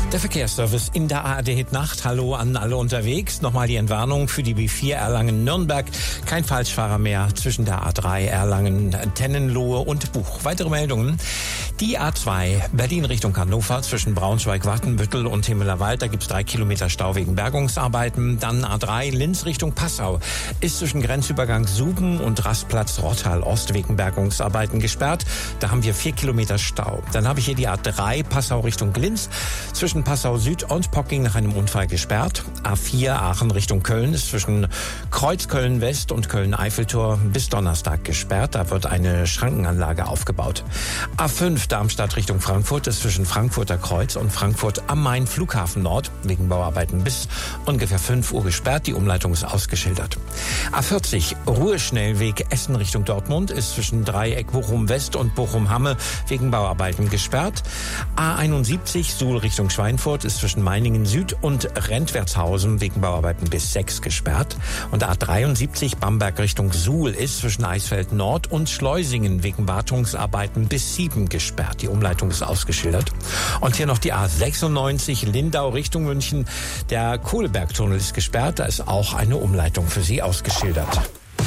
Der Verkehrsservice in der ARD-Hit-Nacht. Hallo an alle unterwegs. Nochmal die Entwarnung für die B4 Erlangen-Nürnberg. Kein Falschfahrer mehr zwischen der A3 Erlangen-Tennenlohe und Buch. Weitere Meldungen. Die A2 Berlin Richtung Hannover zwischen Braunschweig-Wattenbüttel und Himmelerwald. Da gibt es 3 Kilometer Stau wegen Bergungsarbeiten. Dann A3 Linz Richtung Passau. Ist zwischen Grenzübergang Suben und Rastplatz Rottal-Ost wegen Bergungsarbeiten gesperrt. Da haben wir 4 Kilometer Stau. Dann habe ich hier die A3 Passau Richtung Linz. Zwischen Passau Süd und Pocking nach einem Unfall gesperrt. A4 Aachen Richtung Köln ist zwischen Kreuz Köln West und Köln-Eiffeltor bis Donnerstag gesperrt. Da wird eine Schrankenanlage aufgebaut. A5 Darmstadt Richtung Frankfurt ist zwischen Frankfurter Kreuz und Frankfurt am Main Flughafen Nord wegen Bauarbeiten bis ungefähr 5 Uhr gesperrt. Die Umleitung ist ausgeschildert. A40 Ruheschnellweg Essen Richtung Dortmund ist zwischen Dreieck Bochum West und Bochum Hamme wegen Bauarbeiten gesperrt. A71 Suhl Richtung Schweinfurt ist zwischen Meiningen Süd und Rentwertshausen wegen Bauarbeiten bis 6 gesperrt. Und A73 Bamberg Richtung Suhl ist zwischen Eisfeld Nord und Schleusingen wegen Wartungsarbeiten bis 7 gesperrt. Die Umleitung ist ausgeschildert. Und hier noch die A96 Lindau Richtung München. Der Kohlebergtunnel ist gesperrt. Da ist auch eine Umleitung für Sie ausgeschildert.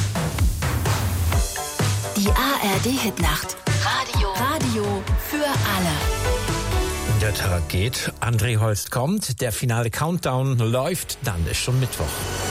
Die ARD-Hitnacht. Radio für alle. Der Tag geht, André Holst kommt, der finale Countdown läuft, dann ist schon Mittwoch.